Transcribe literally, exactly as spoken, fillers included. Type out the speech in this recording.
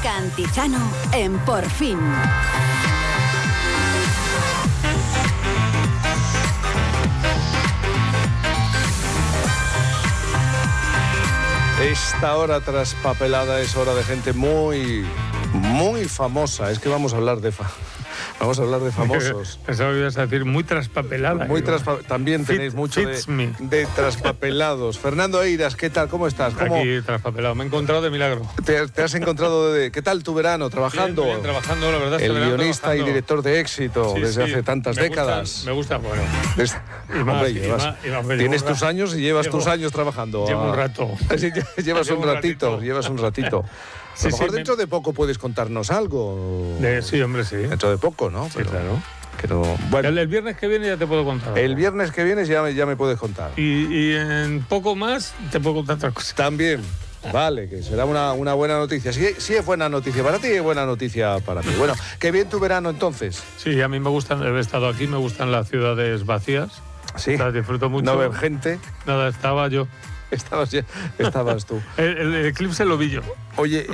Cantizano en Por Fin. Esta hora traspapelada es hora de gente muy, muy famosa. Es que vamos a hablar de fa vamos a hablar de famosos. Pensaba que ibas a decir muy traspapelada. Muy traspa También Fit, tenéis mucho de, de traspapelados. Fernando Eiras, ¿qué tal? ¿Cómo estás? ¿Cómo? Aquí traspapelado. Me he encontrado de milagro. ¿Te, te has encontrado de qué tal tu verano trabajando? Bien, bien, trabajando, la verdad. El este guionista trabajando. y director de éxito Sí, desde sí, hace tantas me décadas. Gustan, me gusta, bueno. Desde, Y más, hombre, y llevas, más, y más, tienes llevo tus un años y llevas llevo, tus años trabajando. Llevo a, un rato. Sí, llevas Llevo un un ratito, ratito. llevas un ratito. Sí, a lo mejor sí, dentro me... de poco puedes contarnos algo. De, sí, hombre, sí. Dentro de poco, ¿no? Sí, Pero, claro. pero, bueno, El, el viernes que viene ya te puedo contar. el algo. viernes que viene ya, me- ya me puedes contar. Y, y en poco más te puedo contar otras cosas. También. Vale, que será una, una buena noticia. Sí, sí es buena noticia para ti, es buena noticia para mí. Bueno, qué bien tu verano entonces. Sí, a mí me gustan, he estado aquí, me gustan las ciudades vacías. Sí. Las disfruto mucho. No ver gente. Nada, estaba yo. Estabas, ya- estabas tú. El, el eclipse lo vi yo. Oye,